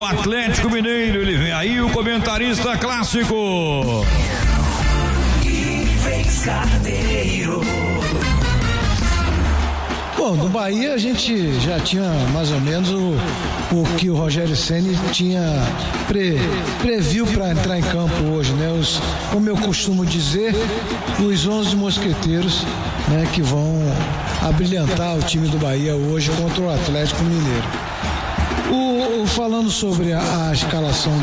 Atlético Mineiro, ele vem aí, o comentarista clássico. Bom, no Bahia a gente já tinha mais ou menos o que o Rogério Ceni tinha previu para entrar em campo hoje, né? Como eu costumo dizer, os 11 mosqueteiros, né, que vão abrilhantar o time do Bahia hoje contra o Atlético Mineiro. Falando sobre a escalação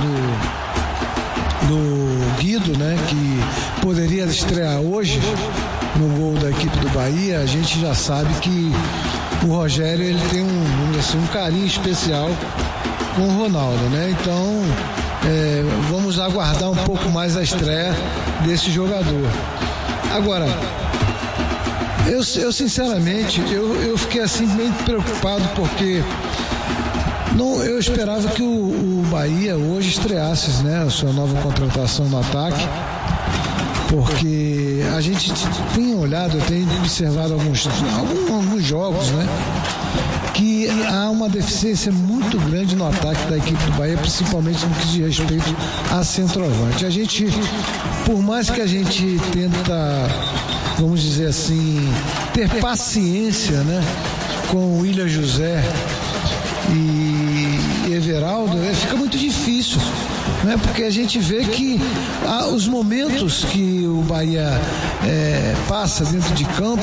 do Guido, né, que poderia estrear hoje no gol da equipe do Bahia, a gente já sabe que o Rogério ele tem um carinho especial com o Ronaldo, né? Então vamos aguardar um pouco mais a estreia desse jogador. Agora, eu sinceramente eu fiquei assim bem preocupado porque eu esperava que o Bahia hoje estreasse, né, a sua nova contratação no ataque, porque a gente tem olhado, eu tenho observado alguns jogos, né, que há uma deficiência muito grande no ataque da equipe do Bahia, principalmente no que diz respeito a centroavante. A gente, por mais que a gente tenta, vamos dizer assim, ter paciência, né, com o William José e Everaldo, fica muito difícil, né? Porque a gente vê que os momentos que o Bahia passa dentro de campo,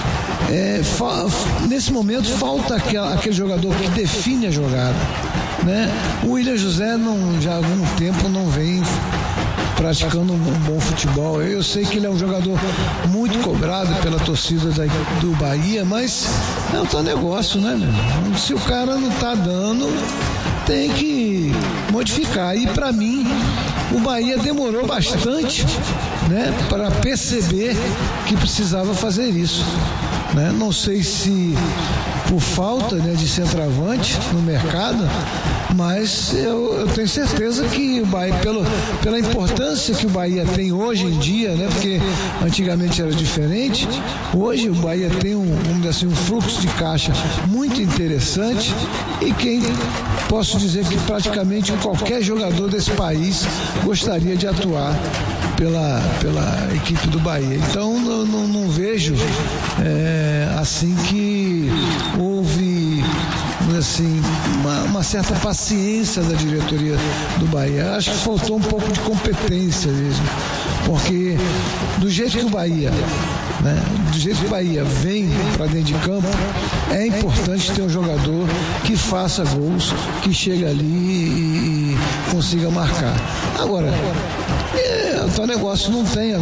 nesse momento falta aquele jogador que define a jogada, né? O William José já há algum tempo não vem praticando um bom futebol. Eu sei que ele é um jogador muito cobrado pela torcida do Bahia, mas é um tal negócio, né, meu? Se o cara não tá dando, tem que modificar. E para mim, o Bahia demorou bastante, né, para perceber que precisava fazer isso, né? Não sei se por falta, né, de centroavante no mercado, mas eu tenho certeza que o Bahia, pela importância que o Bahia tem hoje em dia, né, porque antigamente era diferente, hoje o Bahia tem vamos dizer assim, um fluxo de caixa muito interessante e posso dizer que praticamente qualquer jogador desse país gostaria de atuar pela equipe do Bahia. Então não vejo assim que houve assim, uma certa paciência da diretoria do Bahia. Acho que faltou um pouco de competência mesmo, porque do jeito que o Bahia, né, do jeito que o Bahia vem para dentro de campo, é importante ter um jogador que faça gols, que chegue ali e consiga marcar. Agora, o tal negócio não tem.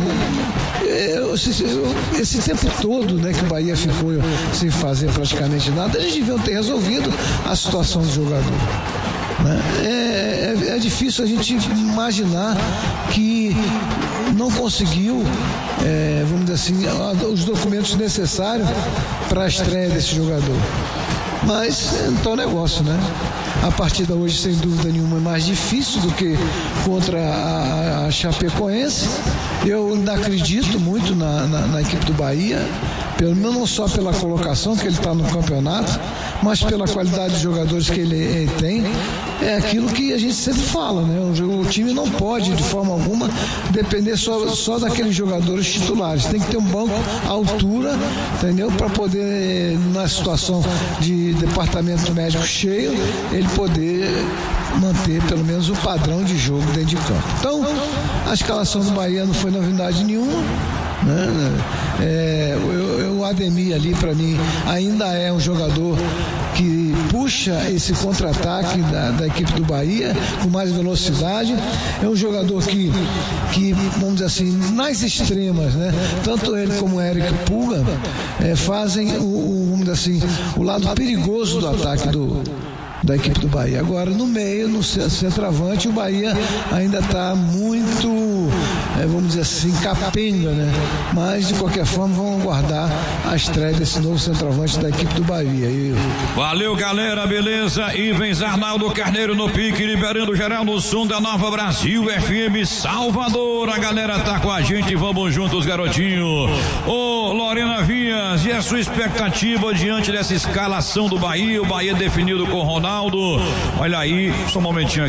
Esse tempo todo, né, que o Bahia ficou sem fazer praticamente nada, eles deviam ter resolvido a situação do jogador, né? É difícil a gente imaginar que não conseguiu, vamos dizer assim, os documentos necessários para a estreia desse jogador. Mas é um tal negócio, né? A partida hoje, sem dúvida nenhuma, é mais difícil do que contra a Chapecoense. Eu ainda acredito muito na equipe do Bahia, não só pela colocação que ele está no campeonato, mas pela qualidade de jogadores que ele tem. É aquilo que a gente sempre fala, né? O time não pode, de forma alguma, depender só daqueles jogadores titulares. Tem que ter um banco à altura, entendeu? Para poder, na situação de departamento médico cheio, ele poder manter pelo menos o padrão de jogo dentro de campo. Então, a escalação do Bahia não foi novidade nenhuma, né? O Ademir ali, para mim, ainda é um jogador que puxa esse contra-ataque da equipe do Bahia com mais velocidade. É um jogador que vamos dizer assim, nas extremas, né, tanto ele como o Eric Puga fazem vamos dizer assim, o lado perigoso do ataque da equipe do Bahia. Agora, no meio, no centroavante, o Bahia ainda está muito, vamos dizer assim, capenga, né? Mas, de qualquer forma, vamos aguardar a estreia desse novo centroavante da equipe do Bahia. Valeu, galera, beleza? Ivens Arnaldo Carneiro no pique, liberando geral no som da Nova Brasil FM Salvador. A galera tá com a gente, vamos juntos, garotinho. Ô, Lorena Vinhas, e a sua expectativa diante dessa escalação do Bahia? O Bahia definido com Ronaldo, Arnaldo. Olha aí, só um momentinho aqui.